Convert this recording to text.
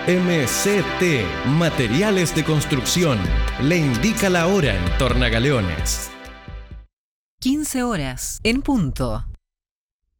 MCT Materiales de Construcción le indica la hora en Tornagaleones. 15 horas en punto.